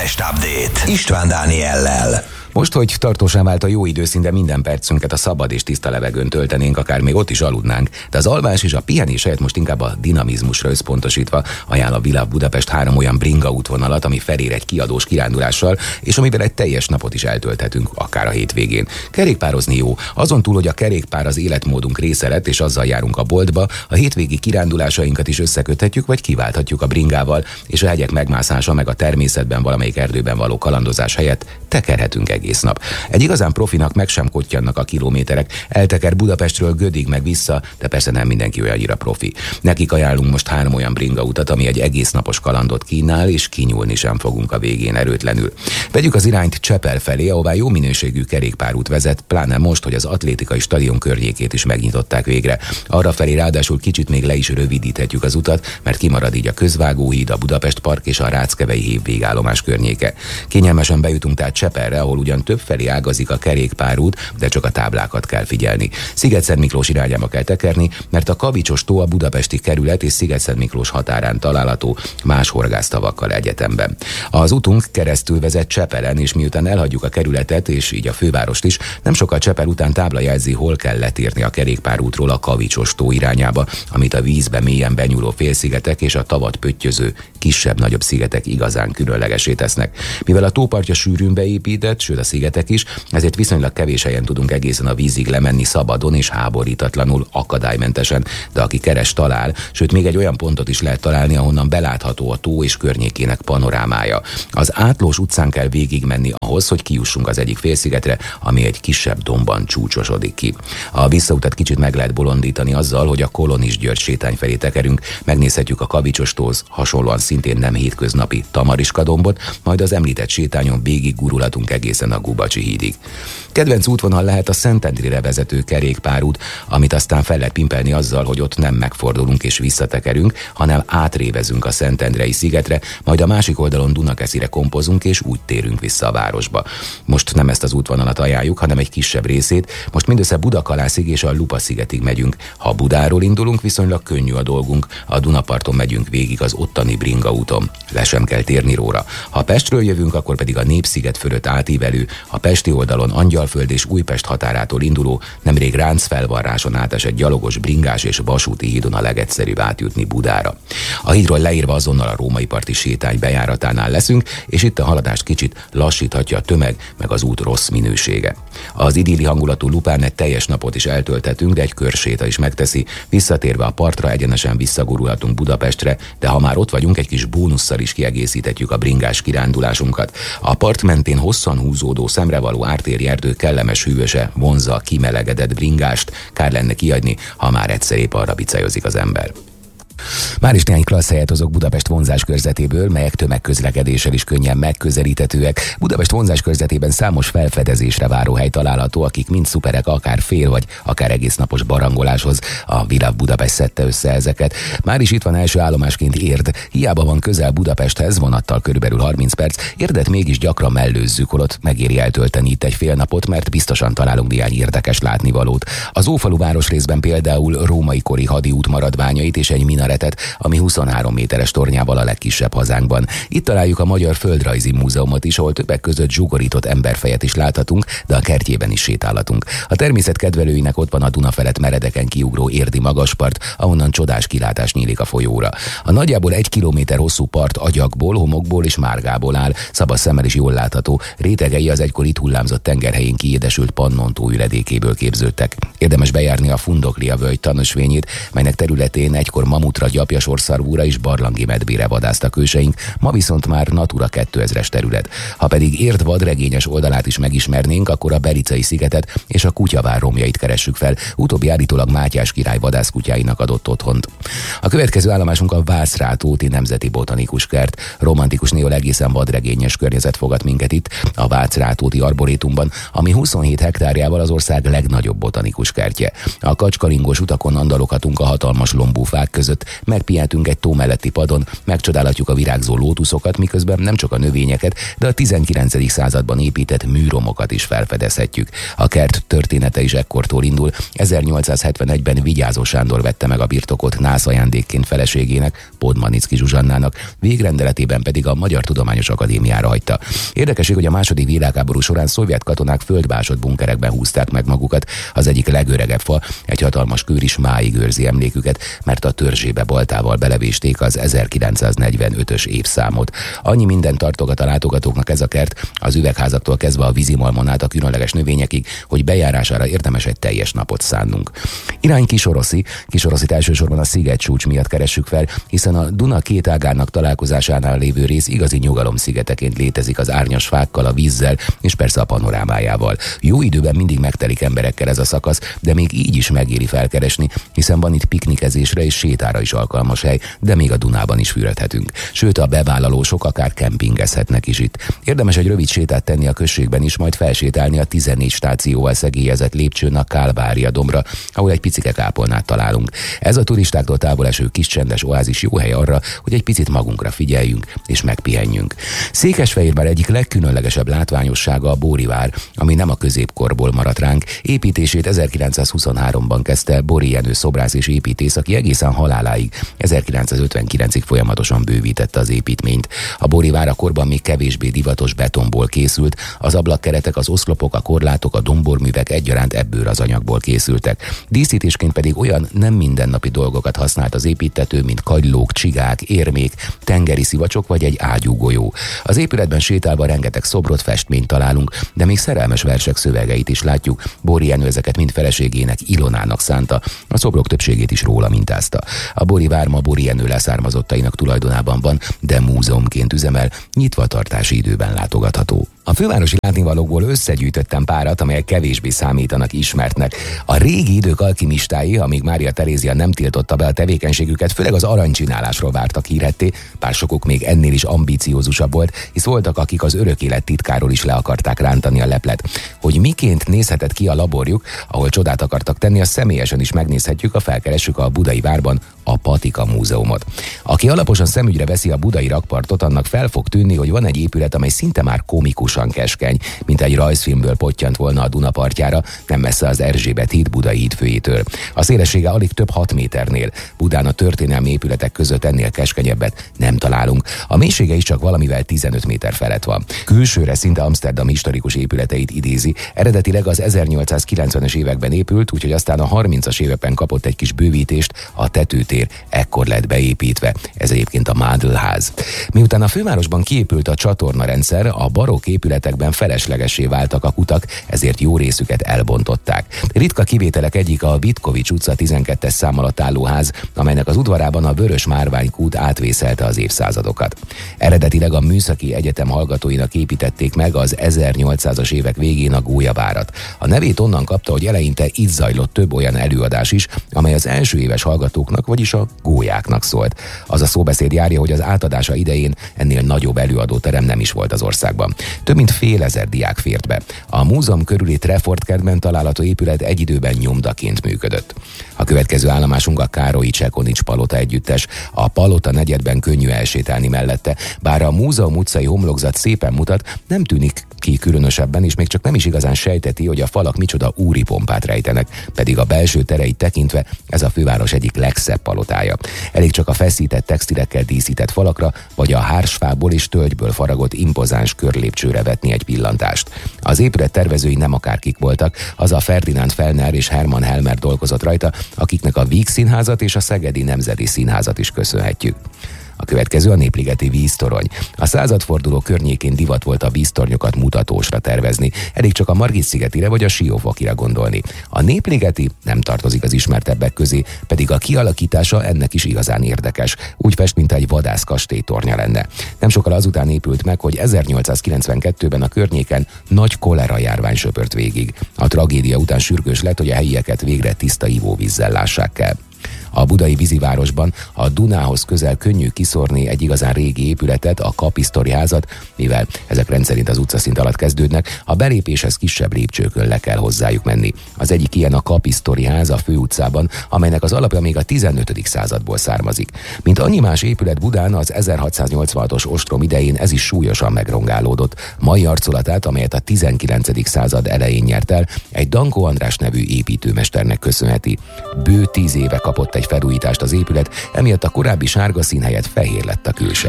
Budapest Update István Dániellel. Most, hogy tartósá vált a jó időszín, de minden percünket a szabad és tiszta levegőn töltenénk, akár még ott is aludnánk, de az alvás és a pihenés helyett most inkább a dinamizmusra összpontosítva ajánl a Világ Budapest 3 olyan bringa útvonalat, ami felér egy kiadós kirándulással, és amivel egy teljes napot is eltölthetünk, akár a hétvégén. Kerékpározni jó. Azon túl, hogy a kerékpár az életmódunk része lett, és azzal járunk a boltba, a hétvégi kirándulásainkat is összeköthetjük, vagy kiválthatjuk a bringával, és a hegyek megmászása meg a természetben valamelyik erdőben való kalandozás helyett tekerhetünk egész nap. Egy igazán profinak meg sem kottyannak a kilométerek, elteker Budapestről Gödig meg vissza, de persze nem mindenki olyannyira profi. Nekik ajánlunk most 3 olyan bringa utat, ami egy egész napos kalandot kínál, és kinyúlni sem fogunk a végén erőtlenül. Vegyük az irányt Csepel felé, ahová jó minőségű kerékpárút vezet, pláne most, hogy az atlétikai stadion környékét is megnyitották végre. Arra felé ráadásul kicsit még le is rövidíthetjük az utat, mert kimarad így a Közvágóhíd, a Budapest Park és a Ráckevei hév végállomás környéke. Kényelmesen bejutunk tehát Csepelre, ahol ugyan többfelé ágazik a kerékpárút, de csak a táblákat kell figyelni. Sziget-Szentmiklós irányába kell tekerni, mert a Kavicsos-tó a budapesti kerület és Sziget-Szentmiklós határán található, más horgásztavakkal egyetemben. Az utunk keresztül vezet Csepelen, és miután elhagyjuk a kerületet és így a fővárost is, nem sokkal Csepel után tábla jelzi, hol kell letérni a kerékpárútról a Kavicsos-tó irányába, amit a vízbe mélyen benyúló félszigetek és a tavat pöttyöző kisebb-nagyobb szigetek igazán különlegesé tesznek. Mivel a tópartja sűrűn beépített, sőt a szigetek is, ezért viszonylag kevés helyen tudunk egészen a vízig lemenni szabadon és háborítatlanul, akadálymentesen, de aki keres, talál, sőt még egy olyan pontot is lehet találni, ahonnan belátható a tó és környékének panorámája. Az Átlós utcán kell végigmenni ahhoz, hogy kijussunk az egyik félszigetre, ami egy kisebb dombban csúcsosodik ki. A visszautat kicsit meg lehet bolondítani azzal, hogy a Kolonis György sétány felé tekerünk, megnézhetjük a Kavicsos-tóhoz hasonlóan szintén nem hétköznapi Tamariska dombot, majd az említett sétányon végig gurulhatunk egészen a Gubacsi hídig. Kedvenc útvonal lehet a Szentendrére vezető kerékpárút, amit aztán fel lehet pimpelni azzal, hogy ott nem megfordulunk és visszatekerünk, hanem átrévezünk a Szentendrei szigetre, majd a másik oldalon Dunakeszire kompozunk és úgy térünk vissza a városba. Most nem ezt az útvonalat ajánljuk, hanem egy kisebb részét, most mindössze Budakalászig és a Lupa-szigetig megyünk. Ha Budáról indulunk, viszonylag könnyű a dolgunk, a Dunaparton megyünk végig az ottani bringa úton. Le sem kell térni róla. Ha Pestről jövünk, akkor pedig a Népsziget fölött átívelő, a pesti oldalon Angyalföld és Újpest határától induló, nemrég Ráncfelvarráson átesett gyalogos, bringás és vasúti hídon a legegyszerűbb átjutni Budára. A hídról leírva azonnal a római parti sétány bejáratánál leszünk, és itt a haladást kicsit lassíthatja a tömeg, meg az út rossz minősége. Az idilli hangulatú Lupán egy teljes napot is eltölthetünk, de egy körséta is megteszi, visszatérve a partra egyenesen visszagurulhatunk Budapestre, de ha már ott vagyunk, egy kis bónusszal is kiegészíthetjük a bringás kirándulásunkat. A part mentén hosszan húzódó szemrevaló ártéri erdő kellemes hűvöse vonzza a kimelegedett bringást, kár lenne kiadni, ha már egyszer épp arra bicajozik az ember. Már is néhány klassz helyet hozok Budapest vonzás körzetéből, melyek tömegközlekedéssel is könnyen megközelíthetőek. Budapest vonzás körzetében számos felfedezésre váró hely található, akik mind szuperek akár fél vagy akár egész napos barangoláshoz. A Világ Budapest szedte össze ezeket. Már is itt van első állomásként Érd. Hiába van közel Budapesthez, vonattal körülbelül 30 perc, Érdet mégis gyakran mellőzzük, holott megéri eltölteni itt egy fél napot, mert biztosan találunk néhány érdekes látnivalót. Az Ófalu városrészben például római kori hadiút maradványait és egy minaretet, ami 23 méteres tornyával a legkisebb hazánkban. Itt találjuk a Magyar Földrajzi Múzeumot is, ahol többek között zsugorított emberfejet is láthatunk, de a kertjében is sétálhatunk. A természet kedvelőinek ott van a Duna felett meredeken kiugró érdi magaspart, ahonnan csodás kilátás nyílik a folyóra. A nagyjából 1 kilométer hosszú part agyagból, homokból és márgából áll, szabad szemmel is jól látható, rétegei az egykor itt hullámzott tengerhelyén kiédesült Pannontó üledékéből képződtek. Érdemes bejárni a Fundoklia völgy tanösvényét, melynek területén egykor mamutra, gyapjasorszarvúra és barlangi medvére vadásztak őseink, ma viszont már Natura 2000-es terület. Ha pedig Érd vadregényes oldalát is megismernénk, akkor a Belicai szigetet és a Kutyavár romjait keressük fel, utóbbi állítólag Mátyás király vadászkutyáinak adott otthont. A következő állomásunk a Vácrátóti Nemzeti Botanikus Kert. Romantikus néhol egészen vadregényes környezet fogad minket itt, a Vácrátóti Arborétumban, ami 27 hektárjával az ország legnagyobb botanikus kertje. A kacskaringós utakon andaloghatunk a hatalmas lombófák között, megpihenhetünk egy tó melletti padon, megcsodálhatjuk a virágzó lótuszokat, miközben nem csak a növényeket, de a 19. században épített műromokat is felfedezhetjük. A kert története is ekkortól indul. 1871-ben Vigyázó Sándor vette meg a birtokot nászajándékként feleségének, Podmanicki Zsuzsannának, végrendeletében pedig a Magyar Tudományos Akadémiára hagyta. Érdekesség, hogy a második világháború során szovjet katonák földbásott bunkerekben húzták meg magukat. Az egyik legöregebb fa, egy hatalmas kőr is máig őrzi emléküket, mert a törzsébe baltával belevésték az 1945-ös évszámot. Annyi minden tartogat a látogatóknak ez a kert, az üvegházaktól kezdve a vízimalmon át a különleges növényekig, hogy bejárására érdemes egy teljes napot szánnunk. Irány Kisoroszi. Kisoroszit elsősorban a szigetcsúcs miatt keressük fel, hiszen a Duna két ágának találkozásánál lévő rész igazi nyugalomszigeteként létezik az árnyas fákkal, a vízzel és persze a panorámájával. Jó időben mindig megtelik emberekkel ez a szakasz, de még így is megéri felkeresni, hiszen van itt piknikezésre és sétára is alkalmas hely, de még a Dunában is fürödhetünk. Sőt, a bevállalósok akár kempingezhetnek is itt. Érdemes egy rövid sétát tenni a községben is, majd felsétálni a 14 stációval szegélyezett lépcsőn a Kálvária dombra, ahol egy picike kápolnát találunk. Ez a turistáktól távol eső kis csendes oázis jó hely arra, hogy egy picit magunkra figyeljünk és megpihenjünk. Székesfehérvár egyik legkülönlegesebb látványossága a Bóri vár, ami nem a középkorból maradt ránk. Építését 1923-ban kezdte Bóri Jenő szobrász és építész, aki egészen haláláig 1959-ig folyamatosan bővítette az építményt. A Bóri vár a korban még kevésbé divatos betonból készült, az ablakkeretek, az oszlopok, a korlátok, a domborművek egyaránt ebből az anyagból készültek. Díszítésként pedig olyan nem mindennapi dolgokat használt az építtető, mint kagylók, csigák, érmék, tengeri szivacsok vagy egy ágyúgolyó. Az épületben sétálva rengeteg szobrot, festményt találunk, de még szerelmes versek szövegeit is látjuk. Bóri Jenő ezeket mind feleségének, Ilonának szánta, a szobrok többségét is róla mintázta. A Bóri vár ma Bóri Jenő leszármazottainak tulajdonában van, de múzeumként üzemel, nyitva tartási időben látogatható. A fővárosi látnivalókból összegyűjtöttem párat, amelyek kevésbé számítanak ismertnek. A régi idők alkimistái, amíg Mária Terézia nem tiltotta be a tevékenységüket, főleg az aranycsinálásról vártak hírhetté, bár sokuk még ennél is ambiciózusabb volt, hisz voltak, akik az örök élet titkáról is le akarták rántani a leplet. Hogy miként nézhetett ki a laborjuk, ahol csodát akartak tenni, azt személyesen is megnézhetjük, ha felkeressük a budai várban a Patika Múzeumot. Aki alaposan szemügyre veszi a budai rakpartot, annak fel fog tűnni, hogy van egy épület, amely szinte már komikusan keskeny, mint egy rajzfilmből pottyant volna a Duna partjára, nem messze az Erzsébet híd budai hídfőjétől. A szélessége alig több 6 méternél. Budán a történelmi épületek között ennél keskenyebbet nem találunk. A mélysége is csak valamivel 15 méter felett van. Külsőre szinte Amsterdam historikus épületeit idézi. Eredetileg az 1890-es években épült, úgyhogy aztán a 30-as években kapott egy kis bővítést, a tetőtér ekkor lett beépítve. Ez egyébként a Mádelház. Miután a fővárosban kiépült a csatornarendszer, a barokk épületekben feleslegessé váltak a kutak, ezért jó részüket elbontották. Ritka kivételek egyik a Vitkovics utca 12-es szám alatt álló ház, amelynek az udvarában a Vörös Márványkút átvészelte az évszázadokat. Eredetileg a Műszaki Egyetem hallgatóinak építették meg az 1800-as évek végén a gólyavárat. A nevét onnan kapta, hogy eleinte itt zajlott több olyan előadás is, amely az első éves hallgatóknak, vagyis a gólyáknak szólt. Az a szóbeszéd járja, hogy az átadása idején ennél nagyobb előadóterem nem is volt az országban. Több mint fél ezer diák fért be. A múzeum körüli Trefort kertben található épület egy időben nyomdaként működött. A következő állomásunk a Károlyi Csekonics palota együttes. A palota negyedben könnyű elsétálni mellette, bár a múzeum utcai homlokzat szépen mutat, nem tűnik ki különösebben, és még csak nem is igazán sejteti, hogy a falak micsoda úri pompát rejtenek, pedig a belső tereit tekintve ez a főváros egyik legszebb palotája. Elég csak a feszített textilekkel díszített falakra, vagy a hársfából és tölgyből faragott impozáns körlépcsőre vetni egy pillantást. Az épület tervezői nem akárkik voltak, az a Ferdinand Fellner és Hermann Helmer dolgozott rajta, akiknek a Víg Színházat és a Szegedi Nemzeti Színházat is köszönhetjük. A következő a Népligeti víztorony. A századforduló környékén divat volt a víztornyokat mutatósra tervezni, elég csak a Margit-szigetire vagy a Siófokira gondolni. A Népligeti nem tartozik az ismertebbek közé, pedig a kialakítása ennek is igazán érdekes. Úgy fest, mint egy vadászkastély tornya lenne. Nem sokkal azután épült meg, hogy 1892-ben a környéken nagy kolera járvány söpört végig. A tragédia után sürgős lett, hogy a helyieket végre tiszta ivóvízzel lássák el. A budai vízivárosban a Dunához közel könnyű kiszórni egy igazán régi épületet, a Kapisztori házat, mivel ezek rendszerint az utcaszint alatt kezdődnek, a belépéshez kisebb lépcsőkön le kell hozzájuk menni. Az egyik ilyen a Kapisztori ház a főutcában, amelynek az alapja még a 15. századból származik. Mint annyi más épület Budán, az 1686-os ostrom idején ez is súlyosan megrongálódott. Mai arculatát, amelyet a 19. század elején nyert el, egy Dankó András nevű építőmesternek köszönheti. Bő 10 éve kapott egy felújítást az épület, emiatt a korábbi sárga szín helyett fehér lett a külseje.